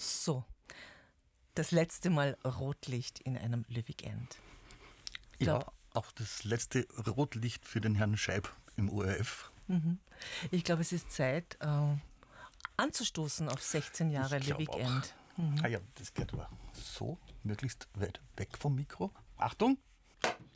So, das letzte Mal Rotlicht in einem Löwig-End. Ja, auch das letzte Rotlicht für den Herrn Scheib im ORF. Ich glaube, es ist Zeit, anzustoßen auf 16 Jahre Ich glaube auch. Löwig-End. Ah ja, das geht aber so, möglichst weit weg vom Mikro. Achtung!